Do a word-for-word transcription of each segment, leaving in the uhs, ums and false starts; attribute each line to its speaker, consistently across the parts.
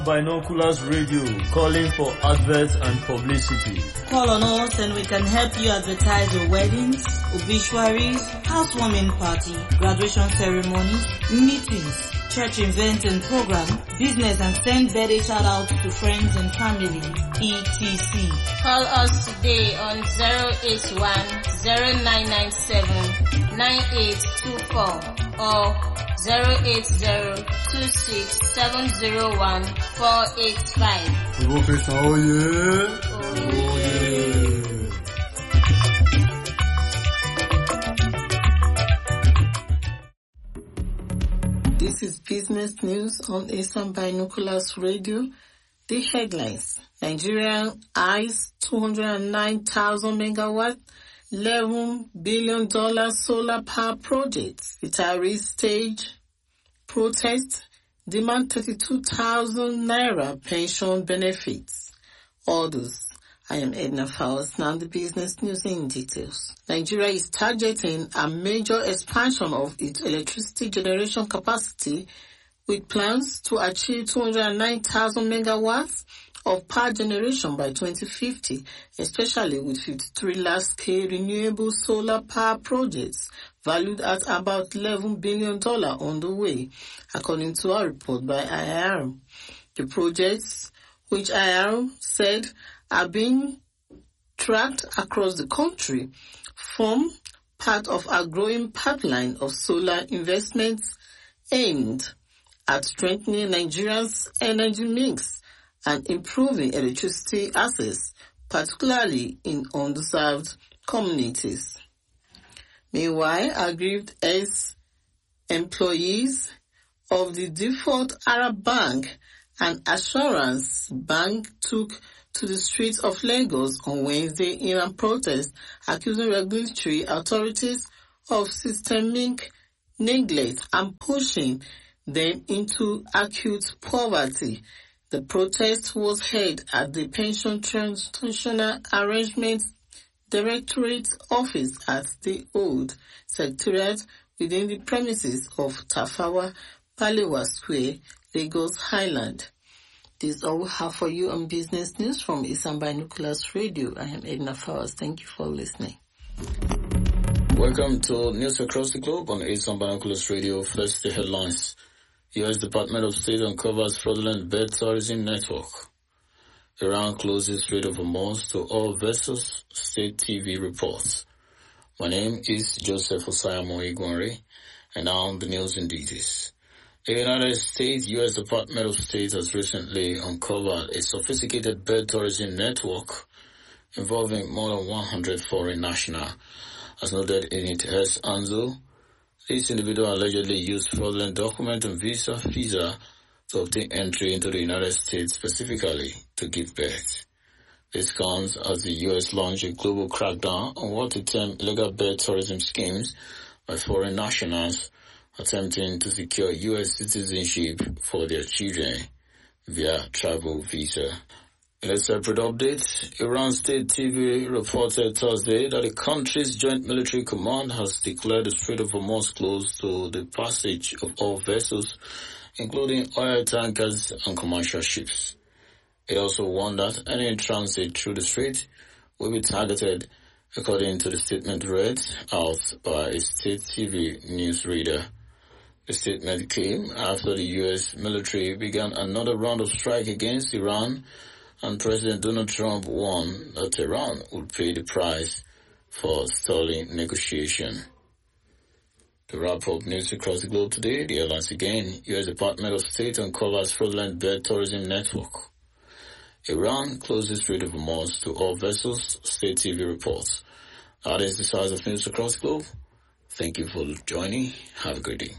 Speaker 1: Binoculars Radio, calling for adverts and publicity.
Speaker 2: Call on us and we can help you advertise your weddings, obituaries, housewarming party, graduation ceremonies, meetings, church events and program, business, and send birthday shout-outs to friends and family, et cetera.
Speaker 3: Call us today on zero eight one, zero nine nine seven, nine eight two four or zero eight zero, two six seven zero one, four eight five.
Speaker 4: Professor, oh yeah.
Speaker 3: Oh yeah.
Speaker 2: This is business news on Eastern Binoculars Radio. The headlines: Nigeria eyes two hundred nine thousand megawatt, eleven billion dollars solar power projects. Retirees stage protest, demand thirty-two thousand naira pension benefits. Others. I am Edna Fowles. Now the business news in details. Nigeria is targeting a major expansion of its electricity generation capacity with plans to achieve two hundred nine thousand megawatts of power generation by twenty fifty, especially with fifty-three large-scale renewable solar power projects valued at about eleven billion dollars on the way, according to a report by I R M. The projects, which I R M said are being tracked across the country, form part of a growing pipeline of solar investments aimed at strengthening Nigeria's energy mix and improving electricity access, particularly in underserved communities. Meanwhile, aggrieved ex-employees of the default Arab Bank and Assurance Bank took to the streets of Lagos on Wednesday in a protest accusing regulatory authorities of systemic neglect and pushing them into acute poverty. The protest was held at the Pension Transitional Arrangements Directorate office at the Old Secretariat within the premises of Tafawa Balewa Square, Lagos Highland. This is all we have for you on business news from Eastern Binoculars Radio. I am Edna Fowles. Thank you for listening.
Speaker 5: Welcome to News Across the Globe on Eastern Binoculars Radio. First, the headlines. U S Department of State uncovers fraudulent bird tourism network. Iran closes Strait of Hormuz to all vessels, State T V reports. My name is Joseph Osayamo Igwanre, and now the news in details. The United States U S Department of State has recently uncovered a sophisticated bird tourism network involving more than one hundred foreign nationals. As noted in it, S. Anzo, this individual allegedly used fraudulent document and visa visa to obtain entry into the United States, specifically to give birth. This comes as the U S launched a global crackdown on what it termed illegal bird tourism schemes by foreign nationals attempting to secure U S citizenship for their children via travel visa. In a separate update, Iran State T V reported Thursday that the country's Joint Military Command has declared the Strait of Hormuz closed to the passage of all vessels, including oil tankers and commercial ships. It also warned that any transit through the strait will be targeted, according to the statement read out by a state T V newsreader. The statement came after the U S military began another round of strike against Iran, and President Donald Trump warned that Iran would pay the price for stalling negotiation. To wrap up news across the globe today, the headlines again. U S Department of State uncovers fraudulent bird tourism network. Iran closes Strait of Hormuz to all vessels, State T V reports. That is the size of news across the globe. Thank you for joining. Have a good day.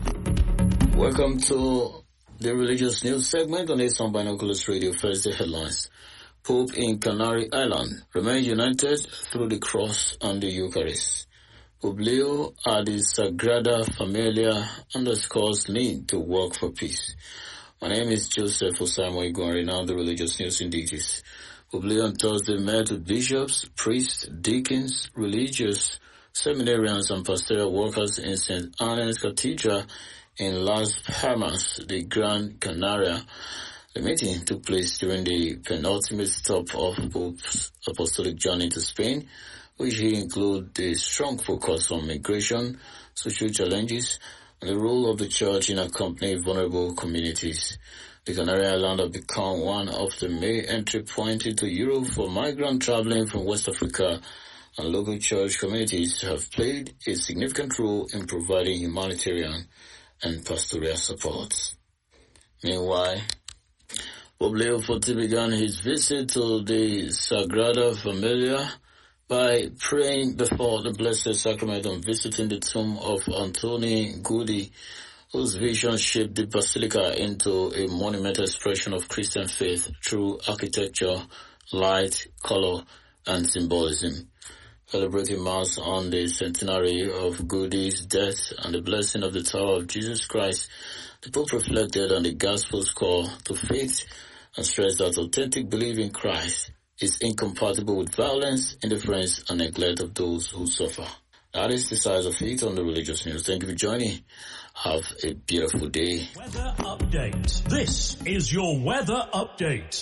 Speaker 5: Welcome to the religious news segment on Eastern Binoculars Radio. First, the headlines. Pope in Canary Island remains united through the cross and the Eucharist. Pope Leo at the Sagrada Familia underscores need to work for peace. My name is Joseph Osamo Igwanre. Now the religious news in details. Pope Leo on Thursday met with bishops, priests, deacons, religious, seminarians and pastoral workers in Saint Anne's Cathedral in Las Palmas de Gran Canaria. The meeting took place during the penultimate stop of Pope's apostolic journey to Spain, which include the strong focus on migration, social challenges, and the role of the church in accompanying vulnerable communities. The Canary Islands have become one of the main entry points into Europe for migrants traveling from West Africa, and local church communities have played a significant role in providing humanitarian and pastoral support. Meanwhile, Pope Leo the fourteenth began his visit to the Sagrada Familia by praying before the Blessed Sacrament and visiting the tomb of Antoni Gaudí, whose vision shaped the Basilica into a monumental expression of Christian faith through architecture, light, color, and symbolism. Celebrating Mass on the centenary of Gaudí's death and the blessing of the Tower of Jesus Christ, the Pope reflected on the Gospel's call to faith and stressed that authentic belief in Christ is incompatible with violence, indifference, and neglect of those who suffer. That is the size of it on the religious news. Thank you for joining. Have a beautiful day.
Speaker 6: Weather update. This is your weather update.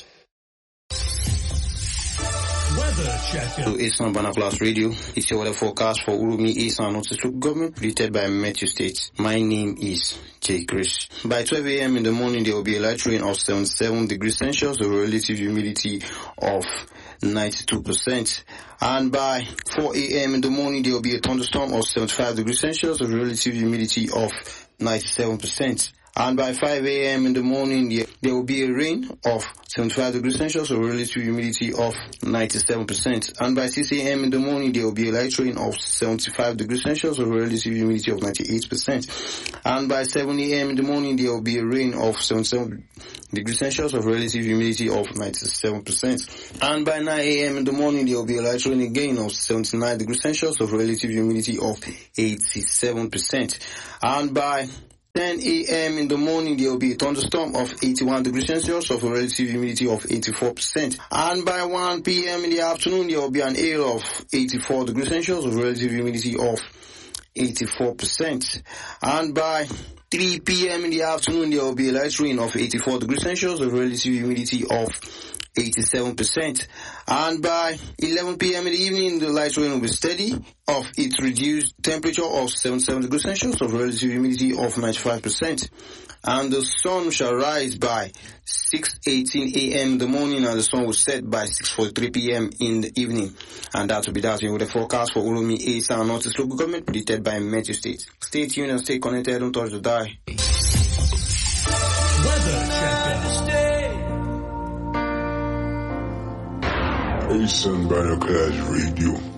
Speaker 6: Weather checker.
Speaker 7: To Eastern Binoculars Radio, it's your weather forecast for Urumi Eastern Northeast Local Government, predicted by Meteo State. My name is Jay Chris. By twelve a.m. in the morning, there will be a light rain of seventy-seven degrees Celsius, a relative humidity of ninety-two percent. And by four a.m. in the morning, there will be a thunderstorm of seventy-five degrees Celsius, a relative humidity of ninety-seven percent. And by five a.m. in the morning, there will be a rain of seventy-five degrees Celsius, a relative humidity of ninety-seven percent. And by six a.m. in the morning, there will be a light rain of seventy-five degrees Celsius, a relative humidity of ninety-eight percent. And by seven a.m. in the morning, there will be a rain of seventy-seven degrees Celsius, a relative humidity of ninety-seven percent. And by nine a.m. in the morning, there will be a light rain again of seventy-nine degrees Celsius, a relative humidity of eighty-seven percent. And by ten a.m. in the morning, there will be a thunderstorm of eighty-one degrees Celsius of a relative humidity of eighty-four percent. And by one p.m. in the afternoon, there will be an air of eighty-four degrees Celsius of a relative humidity of eighty-four percent. And by three p.m. in the afternoon, there will be a light rain of eighty-four degrees Celsius of a relative humidity of eighty-seven percent. And by eleven p.m. in the evening, the light rain will be steady of its reduced temperature of seventy-seven degrees Celsius of relative humidity of ninety-five percent. And the sun shall rise by six eighteen a.m. in the morning, and the sun will set by six forty-three p.m. in the evening. And that will be that with the forecast for Urumi East and Northeast Local Government, predicted by Meteo State. Stay tuned and stay connected. Don't touch the dial.
Speaker 6: Weather checker.
Speaker 4: Eastern Binoculars Radio.